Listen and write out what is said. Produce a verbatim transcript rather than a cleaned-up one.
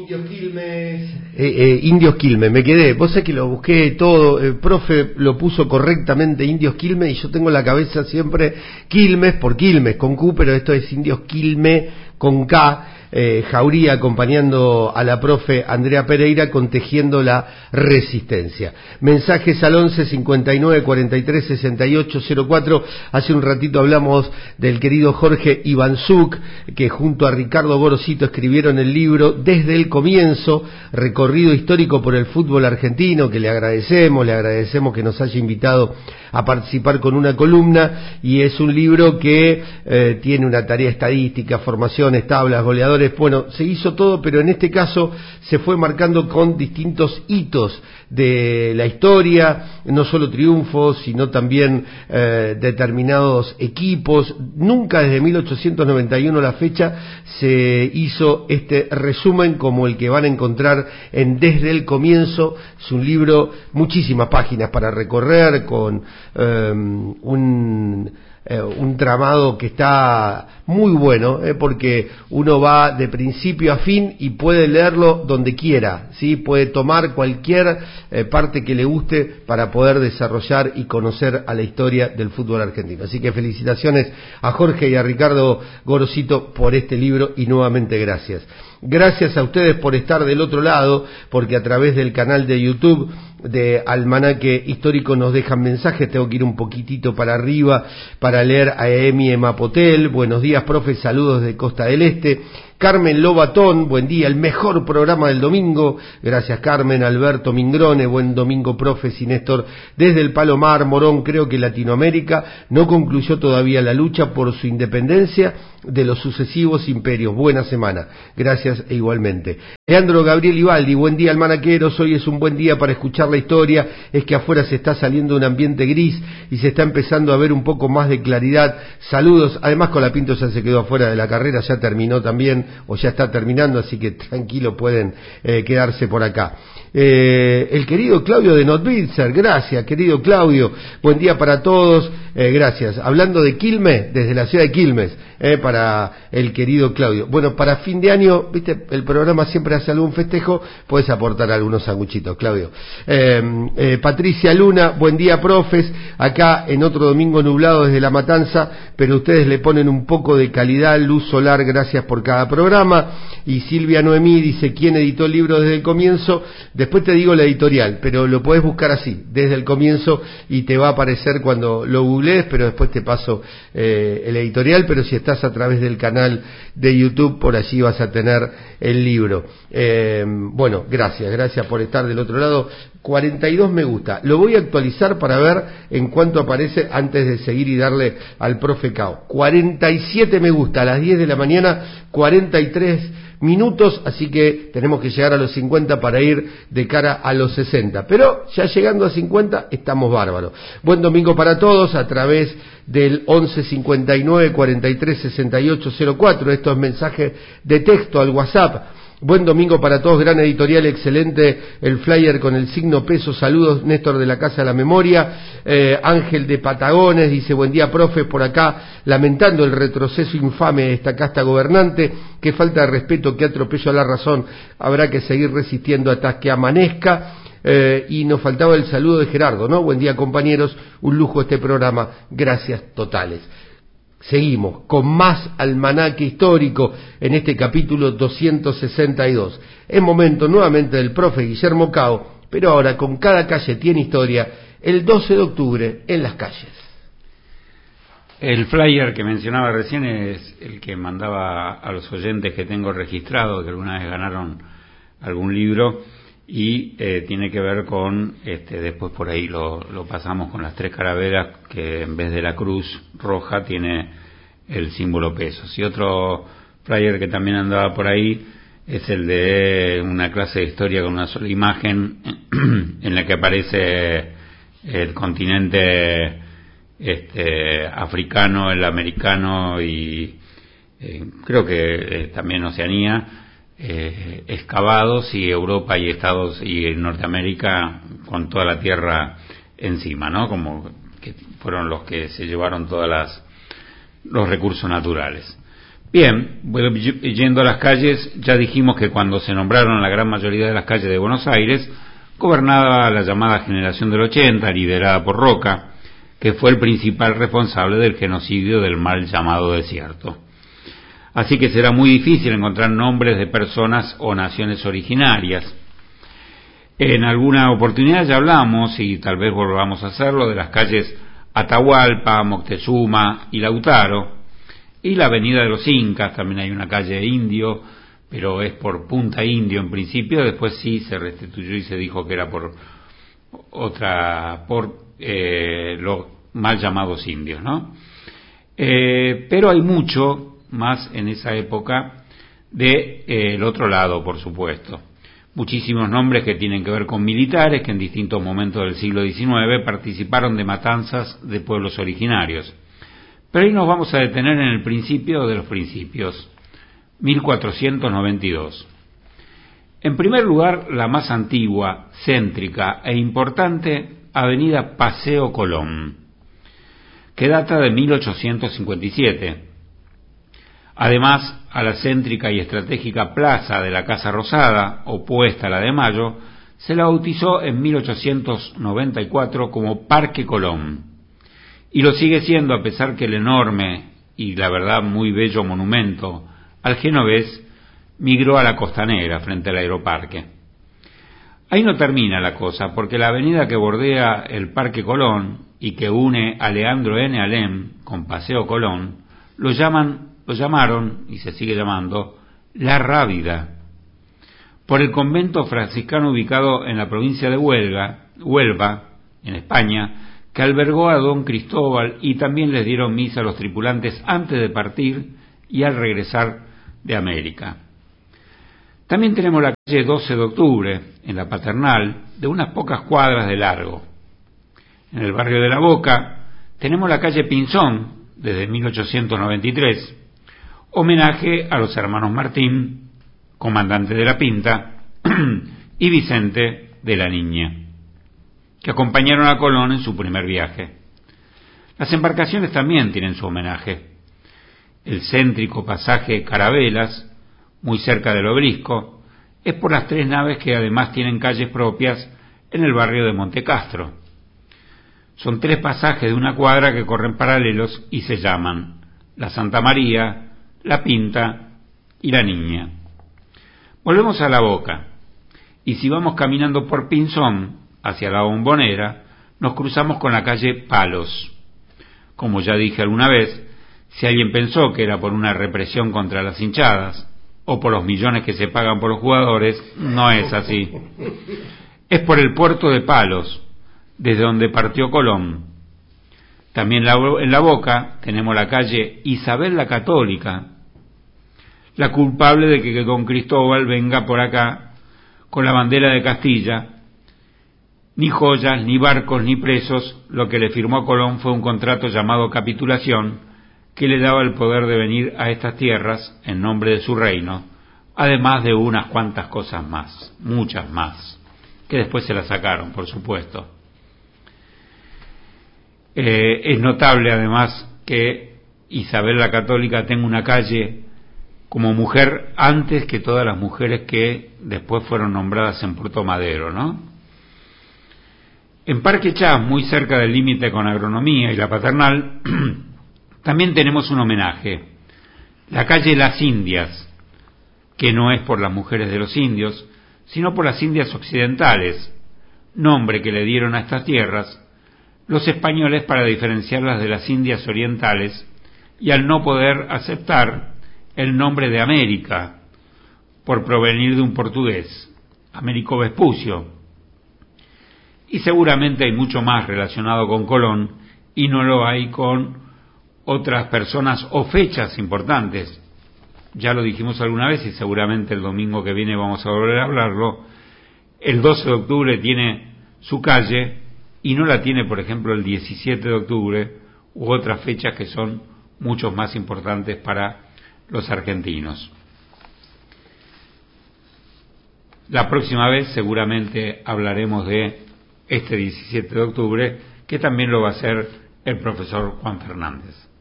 Indios Quilmes, eh, eh, Indios Quilmes, me quedé, vos sabés que lo busqué todo, el profe lo puso correctamente Indios Quilmes y yo tengo en la cabeza siempre Quilmes por Quilmes con Q, pero esto es Indios Quilmes con K. Eh, Jauría acompañando a la profe Andrea Pereira con Tejiendo la Resistencia. Mensajes al once cincuenta y nueve cuarenta y tres sesenta y ocho cero cuatro. Hace un ratito hablamos del querido Jorge Ivanzuk, que junto a Ricardo Gorosito escribieron el libro Desde el Comienzo, recorrido histórico por el fútbol argentino, que le agradecemos, le agradecemos que nos haya invitado a participar con una columna, y es un libro que eh, tiene una tarea estadística, formaciones, tablas, goleadores. Bueno, se hizo todo, pero en este caso se fue marcando con distintos hitos de la historia, no solo triunfos, sino también eh, determinados equipos. Nunca desde mil ochocientos noventa y uno la fecha se hizo este resumen como el que van a encontrar en Desde el Comienzo. Es un libro, muchísimas páginas para recorrer, con eh, un... Eh, un tramado que está muy bueno, eh, porque uno va de principio a fin y puede leerlo donde quiera, ¿sí? Puede tomar cualquier eh, parte que le guste para poder desarrollar y conocer a la historia del fútbol argentino. Así que felicitaciones a Jorge y a Ricardo Gorosito por este libro y nuevamente gracias. Gracias a ustedes por estar del otro lado, porque a través del canal de YouTube de Almanaque Histórico nos dejan mensajes. Tengo que ir un poquitito para arriba para leer a Emi Emapotel. Buenos días, profe, saludos de Costa del Este. Carmen Lobatón, buen día, el mejor programa del domingo. Gracias, Carmen. Alberto Mingrone, buen domingo, profe. Y Néstor, desde el Palomar, Morón, creo que Latinoamérica no concluyó todavía la lucha por su independencia de los sucesivos imperios. Buena semana. Gracias e igualmente. Leandro Gabriel Ibaldi, buen día, almanaqueros. Hoy es un buen día para escuchar la historia. Es que afuera se está saliendo un ambiente gris y se está empezando a ver un poco más de claridad. Saludos. Además, Colapinto ya se quedó afuera de la carrera, ya terminó también, o ya está terminando, así que tranquilo, pueden eh, quedarse por acá. Eh, el querido Claudio de Notbitzer, gracias, querido Claudio. Buen día para todos. Eh, gracias. Hablando de Quilmes, desde la ciudad de Quilmes, eh, para el querido Claudio. Bueno, para fin de año, viste, el programa siempre hace algún festejo, puedes aportar algunos sanguchitos, Claudio. Eh, eh, Patricia Luna, buen día, profes. Acá en otro domingo nublado desde La Matanza, pero ustedes le ponen un poco de calidad, luz solar, gracias por cada programa. Y Silvia Noemí dice, ¿quién editó el libro Desde el Comienzo? Después te digo la editorial, pero lo podés buscar así, Desde el Comienzo, y te va a aparecer cuando lo googlees, pero después te paso eh, el editorial. Pero si estás a través del canal de YouTube, por allí vas a tener el libro. Eh, bueno, gracias, gracias por estar del otro lado. cuarenta y dos me gusta. Lo voy a actualizar para ver en cuánto aparece antes de seguir y darle al profe Cao. cuarenta y siete me gusta, a las diez de la mañana, cuarenta y tres minutos, así que tenemos que llegar a los cincuenta para ir de cara a los sesenta, pero ya llegando a cincuenta estamos bárbaros. Buen domingo para todos a través del once cincuenta y nueve cuarenta y tres sesenta y ocho cero cuatro. Esto es mensaje de texto al WhatsApp. Buen domingo para todos, gran editorial, excelente el flyer con el signo peso. Saludos, Néstor de la Casa de la Memoria. eh, Ángel de Patagones dice, buen día, profe, por acá lamentando el retroceso infame de esta casta gobernante, qué falta de respeto, qué atropello a la razón, habrá que seguir resistiendo hasta que amanezca. Eh, y nos faltaba el saludo de Gerardo, ¿no? Buen día, compañeros, un lujo este programa, gracias totales. Seguimos con más almanaque histórico en este capítulo doscientos sesenta y dos. Es momento nuevamente del profe Guillermo Cao, pero ahora con Cada calle tiene historia, el doce de octubre en las calles. El flyer que mencionaba recién es el que mandaba a los oyentes que tengo registrado, que alguna vez ganaron algún libro, y eh, tiene que ver con, este, después por ahí lo, lo pasamos con las tres calaveras, que en vez de la cruz roja tiene el símbolo pesos. Y otro flyer que también andaba por ahí es el de una clase de historia con una sola imagen en la que aparece el continente este, africano, el americano y eh, creo que eh, también Oceanía, Eh, excavados, y Europa y Estados y Norteamérica con toda la tierra encima, ¿no? Como que fueron los que se llevaron todas las los recursos naturales. Bien, bueno, yendo a las calles, ya dijimos que cuando se nombraron la gran mayoría de las calles de Buenos Aires, gobernaba la llamada generación del ochenta, liderada por Roca, que fue el principal responsable del genocidio del mal llamado desierto. Así que será muy difícil encontrar nombres de personas o naciones originarias. En alguna oportunidad ya hablamos, y tal vez volvamos a hacerlo, de las calles Atahualpa, Moctezuma y Lautaro, y la avenida de los Incas. También hay una calle Indio, pero es por Punta Indio en principio, después sí se restituyó y se dijo que era por otra, por eh, los mal llamados indios, ¿no? Eh, pero hay mucho más en esa época de eh, el otro lado, por supuesto. Muchísimos nombres que tienen que ver con militares que en distintos momentos del siglo diecinueve participaron de matanzas de pueblos originarios. Pero hoy nos vamos a detener en el principio de los principios, mil cuatrocientos noventa y dos. En primer lugar, la más antigua, céntrica e importante avenida Paseo Colón, que data de mil ochocientos cincuenta y siete. Además, a la céntrica y estratégica Plaza de la Casa Rosada, opuesta a la de Mayo, se la bautizó en mil ochocientos noventa y cuatro como Parque Colón. Y lo sigue siendo a pesar que el enorme y la verdad muy bello monumento al genovés migró a la Costanera frente al Aeroparque. Ahí no termina la cosa, porque la avenida que bordea el Parque Colón y que une a Leandro N. Alem con Paseo Colón lo llaman, lo llamaron y se sigue llamando La Rábida, por el convento franciscano ubicado en la provincia de Huelva, Huelva, en España, que albergó a don Cristóbal y también les dieron misa a los tripulantes antes de partir y al regresar de América. También tenemos la calle doce de octubre, en la Paternal, de unas pocas cuadras de largo. En el barrio de La Boca tenemos la calle Pinzón, desde mil ochocientos noventa y tres, homenaje a los hermanos Martín, comandante de la Pinta, y Vicente de la Niña, que acompañaron a Colón en su primer viaje. Las embarcaciones también tienen su homenaje. El céntrico pasaje Carabelas, muy cerca del Obelisco, es por las tres naves que además tienen calles propias en el barrio de Montecastro. Son tres pasajes de una cuadra que corren paralelos y se llaman la Santa María, la Pinta y la Niña. Volvemos a La Boca, y si vamos caminando por Pinzón hacia la Bombonera, nos cruzamos con la calle Palos. Como ya dije alguna vez, si alguien pensó que era por una represión contra las hinchadas o por los millones que se pagan por los jugadores, no es así. Es por el puerto de Palos, desde donde partió Colón. También en La Boca tenemos la calle Isabel la Católica, la culpable de que don Cristóbal venga por acá con la bandera de Castilla. Ni joyas, ni barcos, ni presos, lo que le firmó Colón fue un contrato llamado capitulación, que le daba el poder de venir a estas tierras en nombre de su reino, además de unas cuantas cosas más, muchas más, que después se las sacaron, por supuesto. Eh, es notable además que Isabel la Católica tenga una calle como mujer antes que todas las mujeres que después fueron nombradas en Puerto Madero, ¿no? En Parque Chas, muy cerca del límite con Agronomía y la Paternal, también tenemos un homenaje, la calle Las Indias, que no es por las mujeres de los indios, sino por las Indias Occidentales, nombre que le dieron a estas tierras los españoles para diferenciarlas de las Indias Orientales, y al no poder aceptar el nombre de América, por provenir de un portugués, Américo Vespucio. Y seguramente hay mucho más relacionado con Colón, y no lo hay con otras personas o fechas importantes. Ya lo dijimos alguna vez y seguramente el domingo que viene vamos a volver a hablarlo. El doce de octubre tiene su calle y no la tiene, por ejemplo, el diecisiete de octubre u otras fechas que son mucho más importantes para los argentinos. La próxima vez seguramente hablaremos de este diecisiete de octubre, que también lo va a hacer el profesor Juan Fernández.